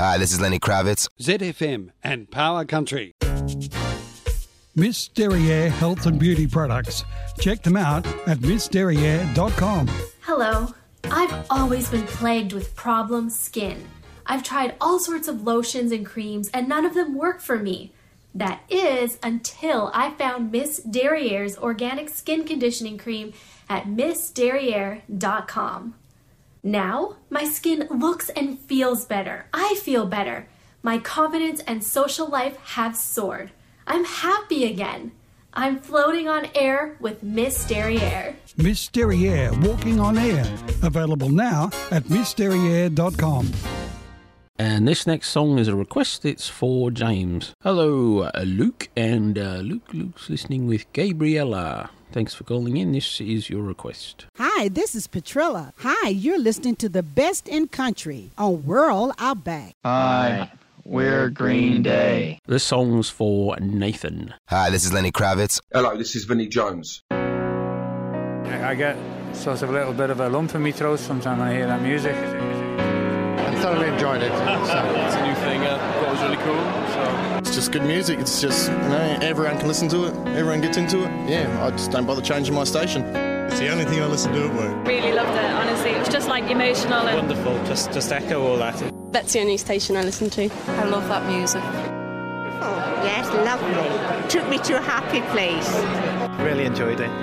Hi, this is Lenny Kravitz. ZFM and Power Country. Miss Derriere Health and Beauty Products. Check them out at missderriere.com. Hello. I've always been plagued with problem skin. I've tried all sorts of lotions and creams and none of them work for me. That is until I found Miss Derriere's organic skin conditioning cream at missderriere.com. Now, my skin looks and feels better. I feel better. My confidence and social life have soared. I'm happy again. I'm floating on air with Miss Derriere. Miss Derriere Walking on Air. Available now at missderriere.com. And this next song is a request. It's for James. Hello, Luke. And Luke's listening with Gabriella. Thanks for calling in. This is your request. Hi, this is Petrilla. Hi, you're listening to the best in country on World Outback. Hi, we're Green Day. This song's for Nathan. Hi, this is Lenny Kravitz. Hello, this is Vinnie Jones. I get sort of a little bit of a lump in my throat sometimes when I hear that music. I thoroughly enjoyed it. It's a new thing. That was really cool. So. It's just good music. It's just, everyone can listen to it. Everyone gets into it. Yeah, I just don't bother changing my station. It's the only thing I listen to at work. Really loved it, honestly. It was just like emotional. And wonderful. Just echo all that. That's the only station I listen to. I love that music. Oh, yes, lovely. Took me to a happy place. Really enjoyed it.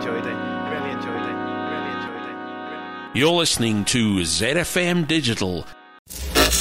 You're listening to ZFM Digital